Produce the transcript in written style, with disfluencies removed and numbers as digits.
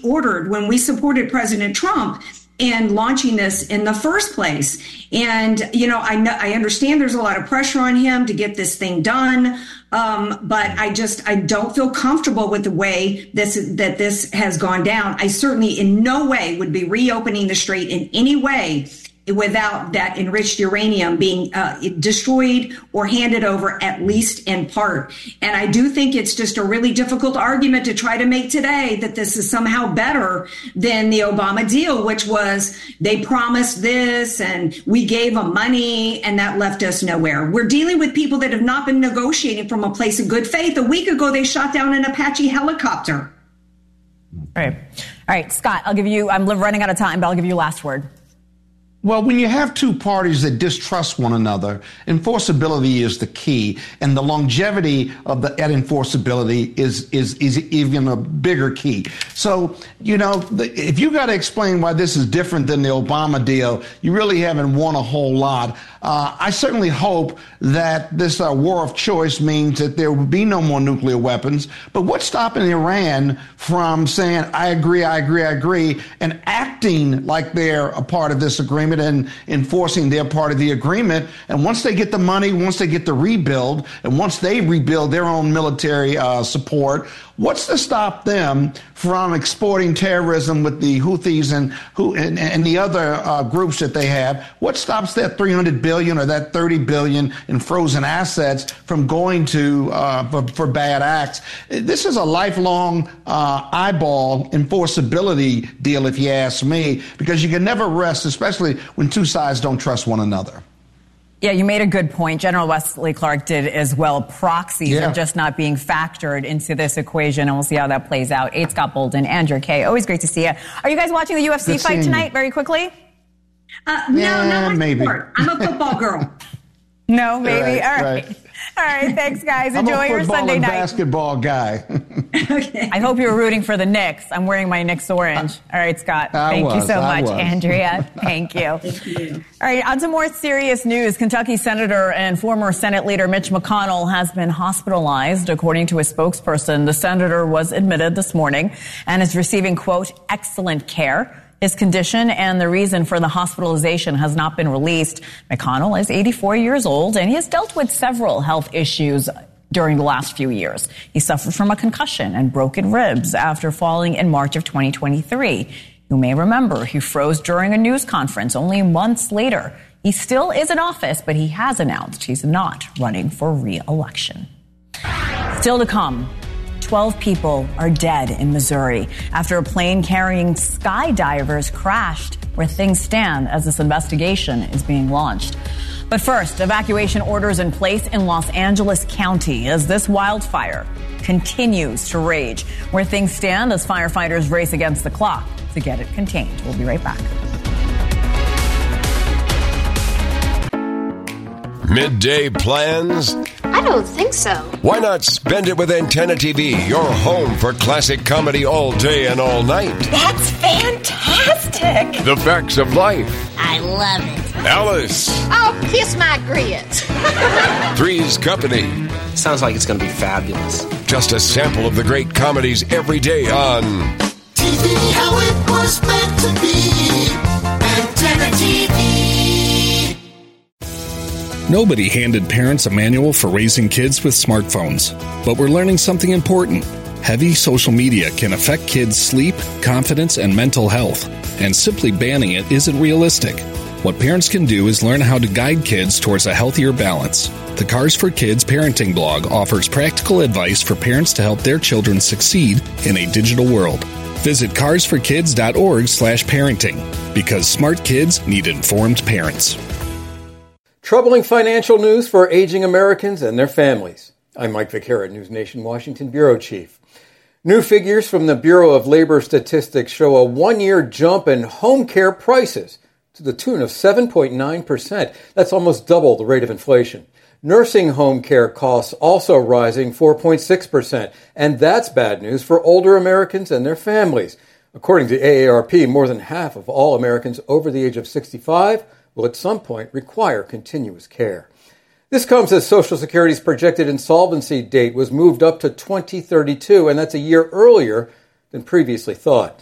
ordered when we supported President Trump in launching this in the first place. And, I understand there's a lot of pressure on him to get this thing done. But I don't feel comfortable with the way this has gone down. I certainly in no way would be reopening the strait in any way without that enriched uranium being destroyed or handed over, at least in part. And I do think it's just a really difficult argument to try to make today that this is somehow better than the Obama deal, which was they promised this and we gave them money and that left us nowhere. We're dealing with people that have not been negotiating from a place of good faith. A week ago, they shot down an Apache helicopter. All right, Scott, I'm running out of time, but I'll give you last word. Well, when you have two parties that distrust one another, enforceability is the key, and the longevity of that enforceability is even a bigger key. So, if you got to explain why this is different than the Obama deal, you really haven't won a whole lot. I certainly hope that this war of choice means that there will be no more nuclear weapons. But what's stopping Iran from saying, I agree, and acting like they're a part of this agreement and enforcing their part of the agreement? And once they get the money, once they get the rebuild, and once they rebuild their own military support, what's to stop them from exporting terrorism with the Houthis and the other groups that they have? What stops that $300 billion or that $30 billion in frozen assets from going to for bad acts? This is a lifelong eyeball enforceability deal, if you ask me, because you can never rest, especially when two sides don't trust one another. Yeah, you made a good point. General Wesley Clark did as well. Proxies are just not being factored into this equation, and we'll see how that plays out. Scott Bolden, Andrea Kaye, always great to see you. Are you guys watching the UFC fight tonight very quickly? No, not maybe. Sport. I'm a football girl. No, maybe. All right. All right, thanks, guys. Enjoy your Sunday night. I'm a basketball guy. Okay. I hope you were rooting for the Knicks. I'm wearing my Knicks orange. All right, Scott. Thank you so much. Andrea, thank you. Thank you. All right, on to more serious news. Kentucky Senator and former Senate Leader Mitch McConnell has been hospitalized. According to a spokesperson, the senator was admitted this morning and is receiving, quote, excellent care. His condition and the reason for the hospitalization has not been released. McConnell is 84 years old, and he has dealt with several health issues during the last few years. He suffered from a concussion and broken ribs after falling in March of 2023. You may remember he froze during a news conference only months later. He still is in office, but he has announced he's not running for re-election. Still to come. 12 people are dead in Missouri after a plane carrying skydivers crashed. Where things stand as this investigation is being launched. But first, evacuation orders in place in Los Angeles County as this wildfire continues to rage. Where things stand as firefighters race against the clock to get it contained. We'll be right back. Midday plans? I don't think so. Why not spend it with Antenna TV, your home for classic comedy all day and all night? That's fantastic. The Facts of Life. I love it. Alice. Oh, kiss my grits. Three's Company. Sounds like it's going to be fabulous. Just a sample of the great comedies every day on TV, how it was meant to be. Antenna TV. Nobody handed parents a manual for raising kids with smartphones. But we're learning something important. Heavy social media can affect kids' sleep, confidence, and mental health. And simply banning it isn't realistic. What parents can do is learn how to guide kids towards a healthier balance. The Cars for Kids parenting blog offers practical advice for parents to help their children succeed in a digital world. Visit carsforkids.org/parenting, because smart kids need informed parents. Troubling financial news for aging Americans and their families. I'm Mike Vaquera, News Nation Washington Bureau Chief. New figures from the Bureau of Labor Statistics show a one-year jump in home care prices to the tune of 7.9%. That's almost double the rate of inflation. Nursing home care costs also rising 4.6%. And that's bad news for older Americans and their families. According to AARP, more than half of all Americans over the age of 65 will at some point require continuous care. This comes as Social Security's projected insolvency date was moved up to 2032, and that's a year earlier than previously thought.